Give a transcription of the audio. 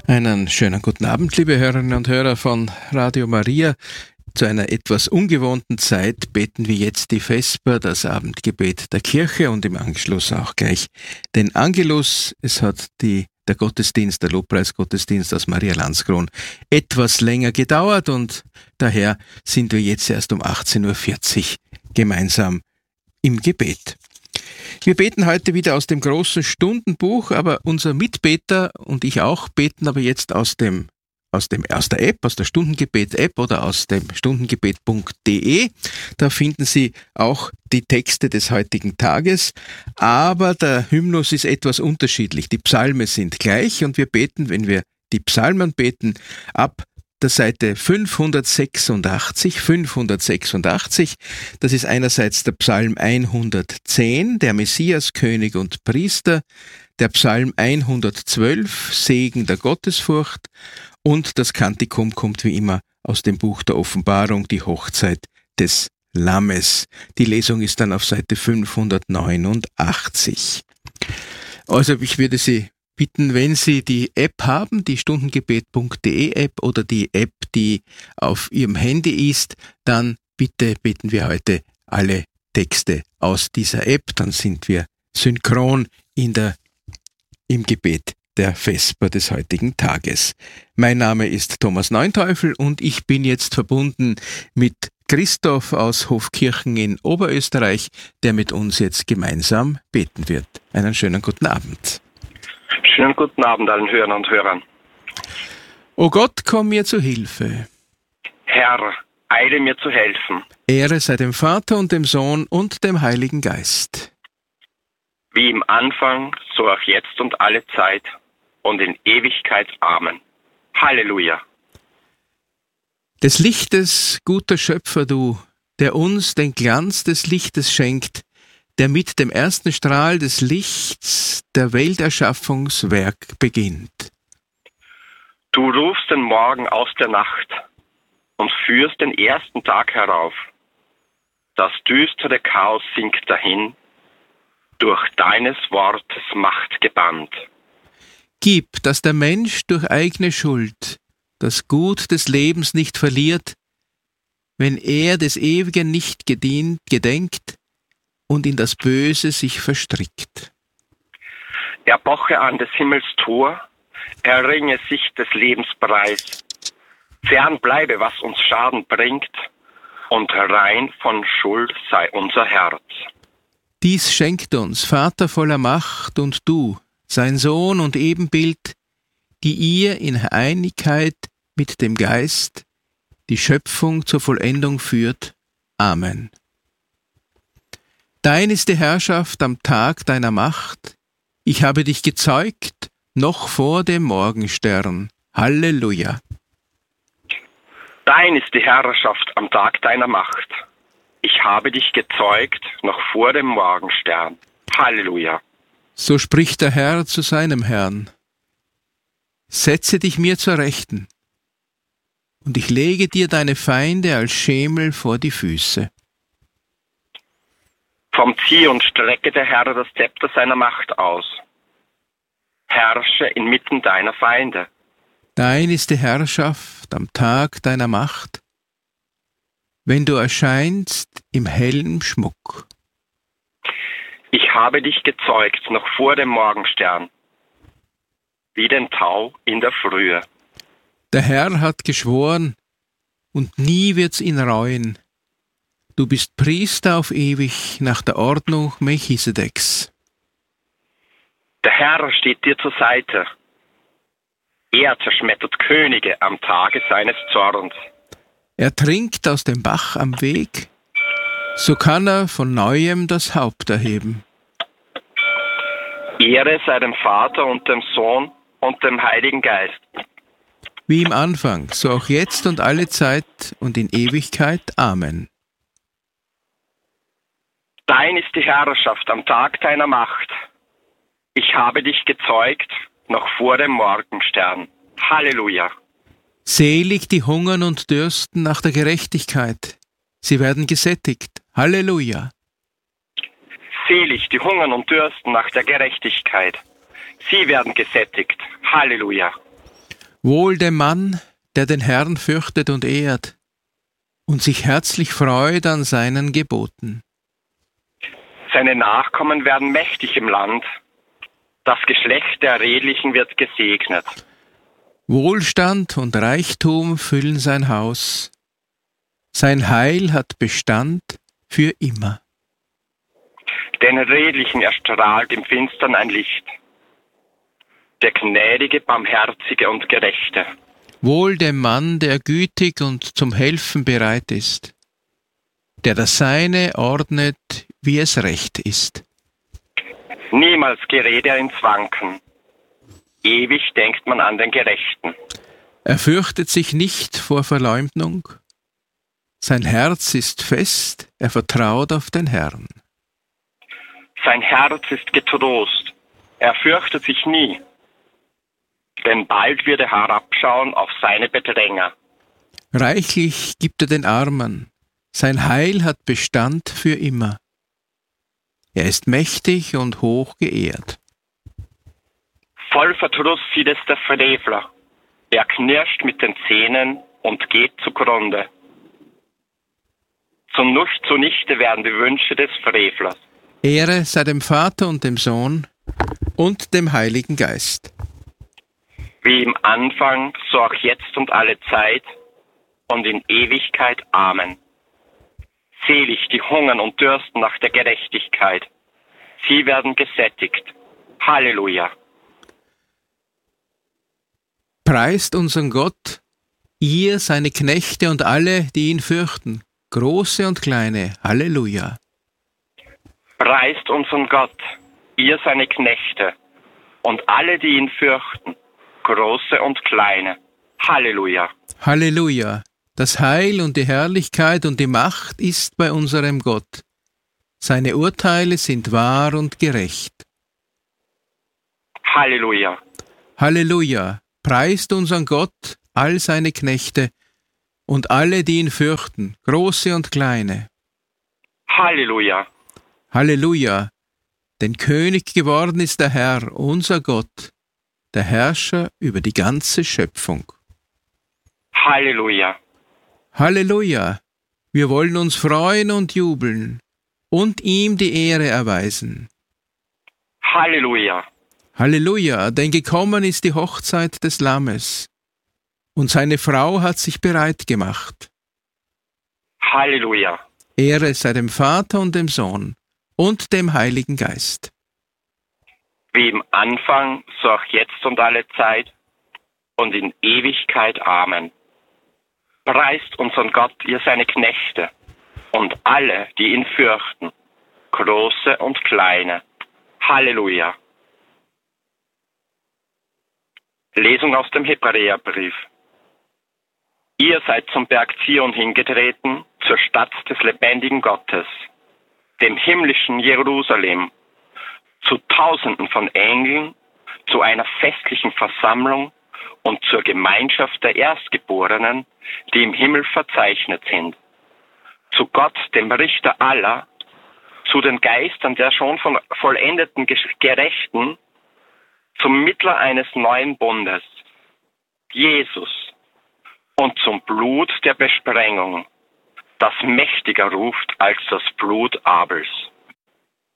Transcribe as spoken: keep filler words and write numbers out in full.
Einen schönen guten Abend, liebe Hörerinnen und Hörer von Radio Maria. Zu einer etwas ungewohnten Zeit beten wir jetzt die Vesper, das Abendgebet der Kirche und im Anschluss auch gleich den Angelus. Es hat die, der Gottesdienst, der Lobpreisgottesdienst aus Maria Landskron etwas länger gedauert und daher sind wir jetzt erst um achtzehn Uhr vierzig gemeinsam im Gebet. Wir beten heute wieder aus dem großen Stundenbuch, aber unser Mitbeter und ich auch beten aber jetzt aus dem aus dem aus der App, aus der Stundengebet-App oder aus dem stundengebet punkt de. Da finden Sie auch die Texte des heutigen Tages, aber der Hymnus ist etwas unterschiedlich. Die Psalme sind gleich und wir beten, wenn wir die Psalmen beten, ab der Seite fünfhundertsechsundachtzig, fünfhundertsechsundachtzig, das ist einerseits der Psalm hundertzehn, der Messias, König und Priester, der Psalm hundertzwölf, Segen der Gottesfurcht und das Kantikum kommt wie immer aus dem Buch der Offenbarung, die Hochzeit des Lammes. Die Lesung ist dann auf Seite fünfhundertneunundachtzig. Also ich würde Sie bitten, wenn Sie die App haben, die stundengebet punkt de App oder die App, die auf Ihrem Handy ist, dann bitte beten wir heute alle Texte aus dieser App, dann sind wir synchron in der, im Gebet der Vesper des heutigen Tages. Mein Name ist Thomas Neunteufel und ich bin jetzt verbunden mit Christoph aus Hofkirchen in Oberösterreich, der mit uns jetzt gemeinsam beten wird. Einen schönen guten Abend. Schönen guten Abend allen Hörern und Hörern. O Gott, komm mir zu Hilfe. Herr, eile mir zu helfen. Ehre sei dem Vater und dem Sohn und dem Heiligen Geist. Wie im Anfang, so auch jetzt und alle Zeit und in Ewigkeit. Amen. Halleluja. Des Lichtes, guter Schöpfer du, der uns den Glanz des Lichtes schenkt, der mit dem ersten Strahl des Lichts der Welterschaffungswerk beginnt. Du rufst den Morgen aus der Nacht und führst den ersten Tag herauf. Das düstere Chaos sinkt dahin, durch deines Wortes Macht gebannt. Gib, dass der Mensch durch eigene Schuld das Gut des Lebens nicht verliert, wenn er des Ewigen nicht gedient, gedenkt, und in das Böse sich verstrickt. Er poche an des Himmels Tor, erringe sich des Lebens Preis. Fern bleibe, was uns Schaden bringt, und rein von Schuld sei unser Herz. Dies schenkt uns, Vater voller Macht, und du, sein Sohn und Ebenbild, die ihr in Einigkeit mit dem Geist die Schöpfung zur Vollendung führt. Amen. Dein ist die Herrschaft am Tag deiner Macht. Ich habe dich gezeugt, noch vor dem Morgenstern. Halleluja. Dein ist die Herrschaft am Tag deiner Macht. Ich habe dich gezeugt, noch vor dem Morgenstern. Halleluja. So spricht der Herr zu seinem Herrn. Setze dich mir zur Rechten, und ich lege dir deine Feinde als Schemel vor die Füße. Vom Zion strecke der Herr das Zepter seiner Macht aus. Herrsche inmitten deiner Feinde. Dein ist die Herrschaft am Tag deiner Macht, wenn du erscheinst im hellen Schmuck. Ich habe dich gezeugt noch vor dem Morgenstern, wie den Tau in der Frühe. Der Herr hat geschworen, und nie wird's ihn reuen. Du bist Priester auf ewig nach der Ordnung Melchisedeks. Der Herr steht dir zur Seite. Er zerschmettert Könige am Tage seines Zorns. Er trinkt aus dem Bach am Weg, so kann er von Neuem das Haupt erheben. Ehre sei dem Vater und dem Sohn und dem Heiligen Geist. Wie im Anfang, so auch jetzt und alle Zeit und in Ewigkeit. Amen. Dein ist die Herrschaft am Tag deiner Macht. Ich habe dich gezeugt, noch vor dem Morgenstern. Halleluja. Selig die hungern und dürsten nach der Gerechtigkeit. Sie werden gesättigt. Halleluja. Selig die hungern und dürsten nach der Gerechtigkeit. Sie werden gesättigt. Halleluja. Wohl dem Mann, der den Herrn fürchtet und ehrt und sich herzlich freut an seinen Geboten. Seine Nachkommen werden mächtig im Land. Das Geschlecht der Redlichen wird gesegnet. Wohlstand und Reichtum füllen sein Haus. Sein Heil hat Bestand für immer. Den Redlichen erstrahlt im Finstern ein Licht. Der Gnädige, Barmherzige und Gerechte. Wohl dem Mann, der gütig und zum Helfen bereit ist, der das Seine ordnet, wie es recht ist. Niemals gerät er ins Wanken. Ewig denkt man an den Gerechten. Er fürchtet sich nicht vor Verleumdung. Sein Herz ist fest, er vertraut auf den Herrn. Sein Herz ist getrost, er fürchtet sich nie. Denn bald wird er herabschauen auf seine Bedränger. Reichlich gibt er den Armen, sein Heil hat Bestand für immer. Er ist mächtig und hoch geehrt. Voll Verdruss sieht es der Frevler. Er knirscht mit den Zähnen und geht zugrunde. Zunutz zunichte werden die Wünsche des Frevlers. Ehre sei dem Vater und dem Sohn und dem Heiligen Geist. Wie im Anfang, so auch jetzt und alle Zeit und in Ewigkeit. Amen. Selig die hungern und dürsten nach der Gerechtigkeit. Sie werden gesättigt. Halleluja. Preist unseren Gott, ihr seine Knechte und alle, die ihn fürchten, große und kleine. Halleluja. Preist unseren Gott, ihr seine Knechte und alle, die ihn fürchten, große und kleine. Halleluja. Halleluja. Das Heil und die Herrlichkeit und die Macht ist bei unserem Gott. Seine Urteile sind wahr und gerecht. Halleluja. Halleluja. Preist unseren Gott, all seine Knechte und alle, die ihn fürchten, große und kleine. Halleluja. Halleluja. Denn König geworden ist der Herr, unser Gott, der Herrscher über die ganze Schöpfung. Halleluja. Halleluja. Wir wollen uns freuen und jubeln und ihm die Ehre erweisen. Halleluja. Halleluja, denn gekommen ist die Hochzeit des Lammes und seine Frau hat sich bereit gemacht. Halleluja. Ehre sei dem Vater und dem Sohn und dem Heiligen Geist. Wie im Anfang, so auch jetzt und alle Zeit und in Ewigkeit. Amen. Preist unseren Gott, ihr seine Knechte und alle, die ihn fürchten, große und kleine. Halleluja. Lesung aus dem Hebräerbrief. Ihr seid zum Berg Zion hingetreten, zur Stadt des lebendigen Gottes, dem himmlischen Jerusalem, zu Tausenden von Engeln, zu einer festlichen Versammlung und zur Gemeinschaft der Erstgeborenen, die im Himmel verzeichnet sind, zu Gott, dem Richter aller, zu den Geistern der schon von vollendeten Gerechten, zum Mittler eines neuen Bundes, Jesus, und zum Blut der Besprengung, das mächtiger ruft als das Blut Abels.